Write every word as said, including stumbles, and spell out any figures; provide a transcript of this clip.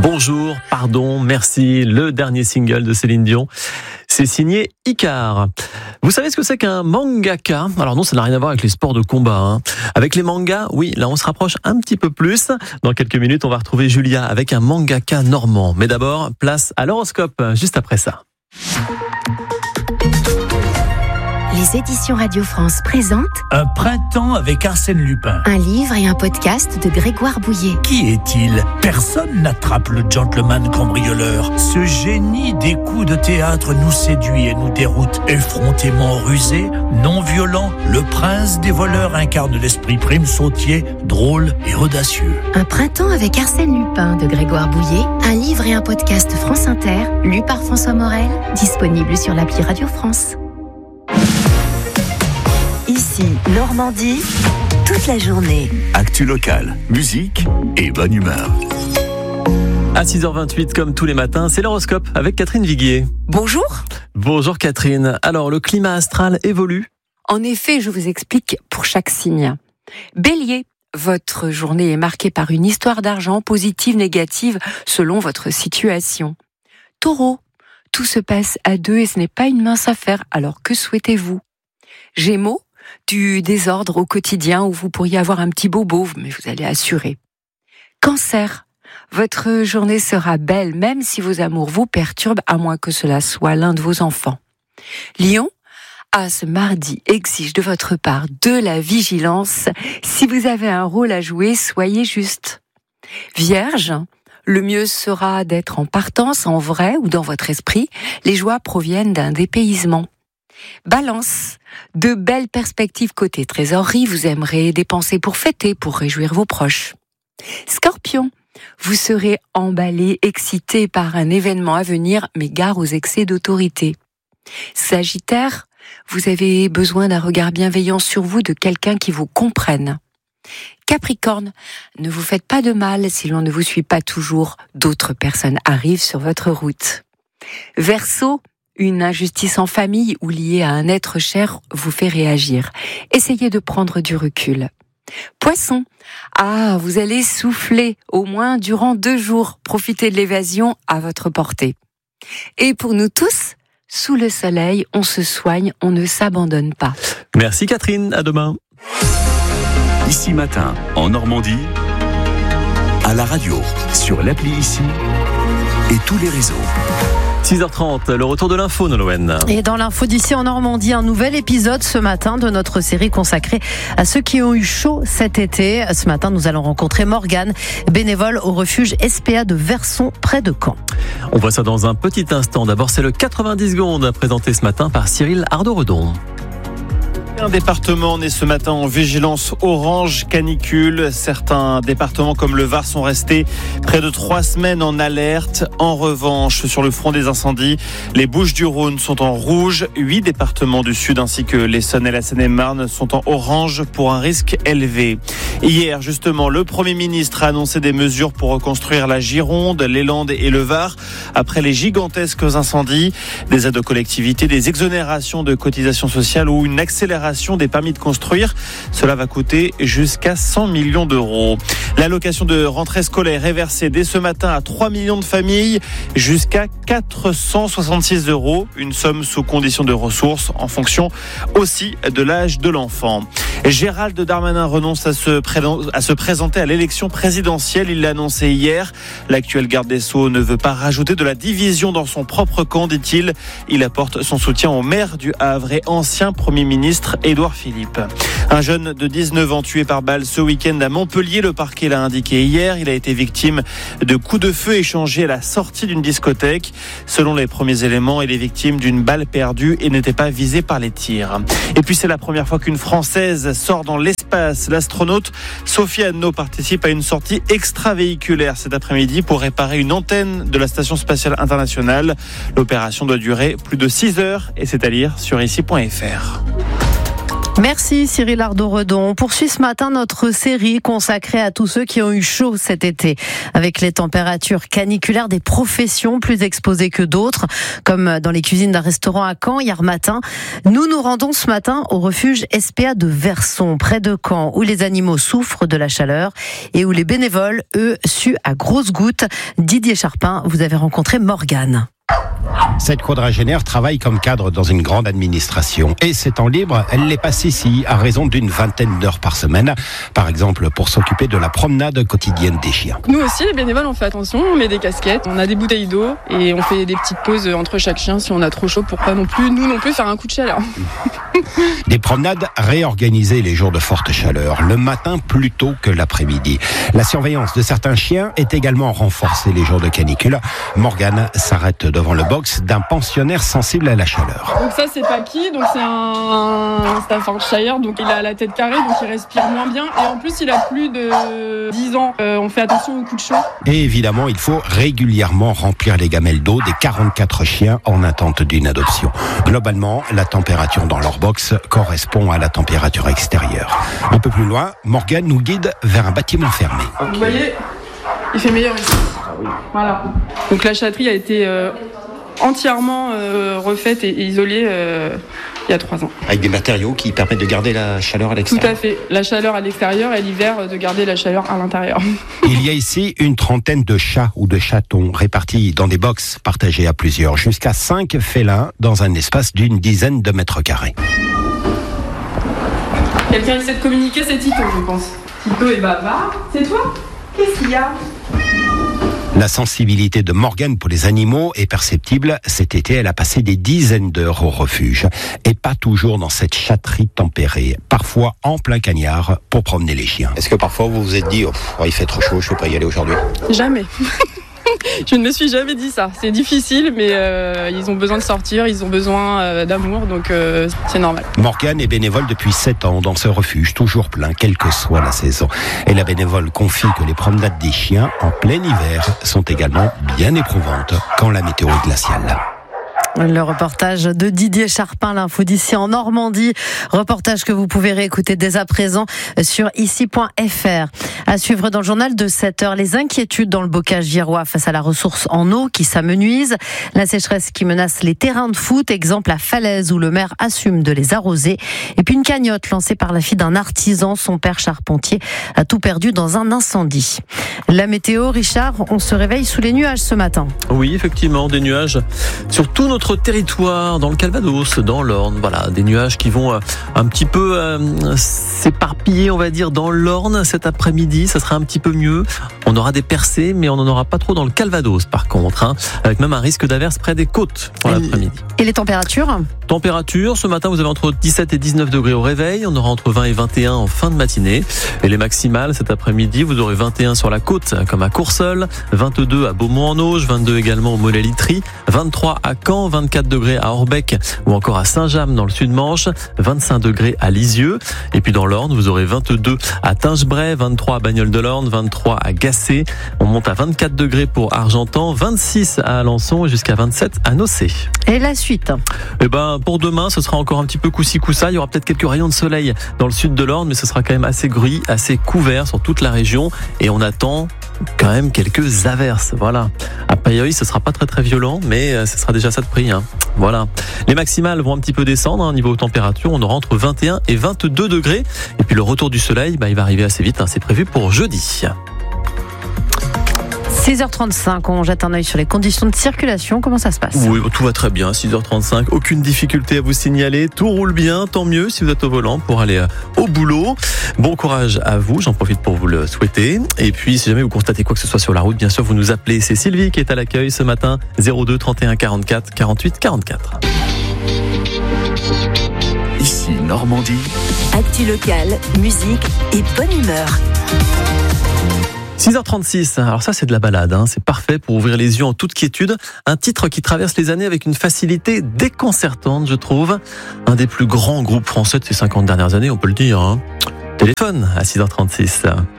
Bonjour, pardon, merci, le dernier single de Céline Dion. C'est signé Icar. Vous savez ce que c'est qu'un mangaka ? Alors non, ça n'a rien à voir avec les sports de combat. Hein. Avec les mangas, oui, là on se rapproche un petit peu plus. Dans quelques minutes, on va retrouver Julia avec un mangaka normand. Mais d'abord, place à l'horoscope, juste après ça. Les éditions Radio France présentent Un printemps avec Arsène Lupin. un livre et un podcast de Grégoire Bouillet. Qui est-il ? Personne n'attrape le gentleman cambrioleur. Ce génie des coups de théâtre nous séduit et nous déroute. Effrontément rusé, non violent, le prince des voleurs incarne l'esprit prime sautier, drôle et audacieux. Un printemps avec Arsène Lupin de Grégoire Bouillet, un livre et un podcast France Inter, lu par François Morel, disponible sur l'appli Radio France. Ici, Normandie, toute la journée. Actu locale, musique et bonne humeur. À six heures vingt-huit, comme tous les matins, c'est l'horoscope avec Catherine Viguier. Bonjour. Bonjour Catherine. Alors, le climat astral évolue ? En effet, je vous explique pour chaque signe. Bélier, votre journée est marquée par une histoire d'argent positive, négative, selon votre situation. Taureau, tout se passe à deux et ce n'est pas une mince affaire, alors que souhaitez-vous ? Gémeaux, du désordre au quotidien où vous pourriez avoir un petit bobo, mais vous allez assurer. Cancer, votre journée sera belle, même si vos amours vous perturbent, à moins que cela soit l'un de vos enfants. Lion, ah, ce mardi exige de votre part de la vigilance. Si vous avez un rôle à jouer, soyez juste. Vierge, le mieux sera d'être en partance, en vrai ou dans votre esprit. Les joies proviennent d'un dépaysement. Balance, de belles perspectives côté trésorerie, vous aimerez dépenser pour fêter, pour réjouir vos proches. Scorpion, vous serez emballé, excité par un événement à venir, mais gare aux excès d'autorité. Sagittaire, vous avez besoin d'un regard bienveillant sur vous de quelqu'un qui vous comprenne. Capricorne, ne vous faites pas de mal si l'on ne vous suit pas toujours, d'autres personnes arrivent sur votre route. Verseau, une injustice en famille ou liée à un être cher vous fait réagir. Essayez de prendre du recul. Poisson, ah, vous allez souffler au moins durant deux jours. Profitez de l'évasion à votre portée. Et pour nous tous, sous le soleil, on se soigne, on ne s'abandonne pas. Merci Catherine, à demain. Ici Matin, en Normandie, à la radio, sur l'appli Ici et tous les réseaux. six heures trente, le retour de l'info, Nolwenn. Et dans l'info d'ici en Normandie, un nouvel épisode ce matin de notre série consacrée à ceux qui ont eu chaud cet été. Ce matin, nous allons rencontrer Morgane, bénévole au refuge S P A de Verson, près de Caen. On voit ça dans un petit instant. D'abord, c'est le quatre-vingt-dix secondes présenté ce matin par Cyril Ardo-Redon. Un département né ce matin en vigilance orange canicule. Certains départements comme le Var sont restés près de trois semaines en alerte. En revanche, sur le front des incendies, les Bouches-du-Rhône sont en rouge. Huit départements du Sud ainsi que l'Essonne et la Seine-et-Marne sont en orange pour un risque élevé. Hier, justement, le Premier ministre a annoncé des mesures pour reconstruire la Gironde, les Landes et le Var après les gigantesques incendies. Des aides aux collectivités, des exonérations de cotisations sociales ou une accélération des permis de construire. Cela va coûter jusqu'à cent millions d'euros. L'allocation de rentrée scolaire est versée dès ce matin à trois millions de familles, jusqu'à quatre cent soixante-six euros. Une somme sous condition de ressources en fonction aussi de l'âge de l'enfant. Gérald Darmanin renonce à se, pré- à se présenter à l'élection présidentielle. Il l'a annoncé hier. L'actuel garde des Sceaux ne veut pas rajouter de la division dans son propre camp, dit-il. Il apporte son soutien au maire du Havre et ancien Premier ministre Édouard Philippe. Un jeune de dix-neuf ans tué par balle ce week-end à Montpellier. Le parquet l'a indiqué hier. Il a été victime de coups de feu échangés à la sortie d'une discothèque. Selon les premiers éléments, il est victime d'une balle perdue et n'était pas visé par les tirs. Et puis c'est la première fois qu'une Française sort dans l'espace. L'astronaute Sophie Anneau participe à une sortie extravéhiculaire cet après-midi pour réparer une antenne de la Station spatiale internationale. L'opération doit durer plus de six heures et c'est à lire sur ici point f r. Merci Cyril Ardo-Redon. On poursuit ce matin notre série consacrée à tous ceux qui ont eu chaud cet été. Avec les températures caniculaires des professions plus exposées que d'autres, comme dans les cuisines d'un restaurant à Caen hier matin. Nous nous rendons ce matin au refuge S P A de Verson, près de Caen, où les animaux souffrent de la chaleur et où les bénévoles, eux, suent à grosses gouttes. Didier Charpin, vous avez rencontré Morgane. Cette quadragénaire travaille comme cadre dans une grande administration. Et ses temps libres, elle les passe ici, à raison d'une vingtaine d'heures par semaine. Par exemple, pour s'occuper de la promenade quotidienne des chiens. Nous aussi, les bénévoles, on fait attention, on met des casquettes, on a des bouteilles d'eau et on fait des petites pauses entre chaque chien si on a trop chaud pour pas non plus, nous non plus, faire un coup de chaleur. Des promenades réorganisées les jours de forte chaleur, le matin plutôt que l'après-midi. La surveillance de certains chiens est également renforcée les jours de canicule. Morgane s'arrête devant le box d'un pensionnaire sensible à la chaleur. Donc ça, c'est Paki, donc c'est un Staffordshire, donc il a la tête carrée, donc il respire moins bien. Et en plus, il a plus de dix ans. Euh, on fait attention aux coups de chaud. Et évidemment, il faut régulièrement remplir les gamelles d'eau des quarante-quatre chiens en attente d'une adoption. Globalement, la température dans leur box correspond à la température extérieure. Un peu plus loin, Morgane nous guide vers un bâtiment fermé. Okay. Vous voyez, il fait meilleur ici. Voilà. Donc la chatterie a été euh, entièrement euh, refaite et isolée euh, il y a trois ans. Avec des matériaux qui permettent de garder la chaleur à l'extérieur. Tout à fait. La chaleur à l'extérieur et l'hiver de garder la chaleur à l'intérieur. Il y a ici une trentaine de chats ou de chatons répartis dans des boxes partagées à plusieurs, jusqu'à cinq félins dans un espace d'une dizaine de mètres carrés. Quelqu'un essaie de communiquer, c'est Tito, je pense. Tito est bavard. C'est toi ? Qu'est-ce qu'il y a ? La sensibilité de Morgane pour les animaux est perceptible. Cet été, elle a passé des dizaines d'heures au refuge. Et pas toujours dans cette chatterie tempérée. Parfois en plein cagnard pour promener les chiens. Est-ce que parfois vous vous êtes dit, oh, il fait trop chaud, je ne peux pas y aller aujourd'hui ? Jamais. Je ne me suis jamais dit ça. C'est difficile, mais euh, ils ont besoin de sortir, ils ont besoin euh, d'amour, donc euh, c'est normal. Morgane est bénévole depuis sept ans dans ce refuge, toujours plein, quelle que soit la saison. Et la bénévole confie que les promenades des chiens en plein hiver sont également bien éprouvantes quand la météo est glaciale. Le reportage de Didier Charpin, l'info d'ici en Normandie. Reportage que vous pouvez réécouter dès à présent sur ici point f r. À suivre dans le journal de sept heures, les inquiétudes dans le bocage girois face à la ressource en eau qui s'amenuise. La sécheresse qui menace les terrains de foot, exemple à Falaise où le maire assume de les arroser. Et puis une cagnotte lancée par la fille d'un artisan, son père charpentier, a tout perdu dans un incendie. La météo, Richard, on se réveille sous les nuages ce matin. Oui, effectivement, des nuages sur tout notre territoire, dans le Calvados, dans l'Orne, voilà, des nuages qui vont euh, un petit peu euh, s'éparpiller, on va dire, dans l'Orne cet après-midi. Ça sera un petit peu mieux. On aura des percées, mais on n'en aura pas trop dans le Calvados, par contre, hein, avec même un risque d'averse près des côtes pour l'après-midi. Et les températures ? Température, ce matin, vous avez entre dix-sept et dix-neuf degrés au réveil. On aura entre vingt et vingt et un en fin de matinée. Et les maximales, cet après-midi, vous aurez vingt et un sur la côte, comme à Courseulles, vingt-deux à Beaumont-en-Auge, vingt-deux également au Mollet-Litry, vingt-trois à Caen, vingt-quatre degrés à Orbec ou encore à Saint-James dans le Sud-Manche, vingt-cinq degrés à Lisieux. Et puis dans l'Orne, vous aurez vingt-deux à Tingebray, vingt-trois à Bagnoles-de-l'Orne, vingt-trois à Gacé. On monte à vingt-quatre degrés pour Argentan, vingt-six à Alençon et jusqu'à vingt-sept à Nocé. Et la suite ? Eh ben, pour demain, ce sera encore un petit peu coussi coussa. Il y aura peut-être quelques rayons de soleil dans le sud de l'Orne, mais ce sera quand même assez gris, assez couvert sur toute la région. Et on attend quand même quelques averses. Voilà. A priori, ce sera pas très très violent, mais ce sera déjà ça de prix. Hein. Voilà. Les maximales vont un petit peu descendre. Hein. Niveau température, on aura entre vingt et un et vingt-deux degrés. Et puis le retour du soleil, bah, il va arriver assez vite. Hein. C'est prévu pour jeudi. six heures trente-cinq, on jette un œil sur les conditions de circulation. Comment ça se passe ? Oui, tout va très bien. six heures trente-cinq, aucune difficulté à vous signaler. Tout roule bien, tant mieux si vous êtes au volant pour aller au boulot. Bon courage à vous, j'en profite pour vous le souhaiter. Et puis, si jamais vous constatez quoi que ce soit sur la route, bien sûr, vous nous appelez. C'est Sylvie qui est à l'accueil ce matin. zéro deux trente et un quarante-quatre quarante-huit quarante-quatre. Ici Normandie. Actu locale, musique et bonne humeur. six heures trente-six, alors ça c'est de la balade, hein. C'est parfait pour ouvrir les yeux en toute quiétude. Un titre qui traverse les années avec une facilité déconcertante, je trouve. Un des plus grands groupes français de ces cinquante dernières années, on peut le dire. Hein. Téléphone à six heures trente-six.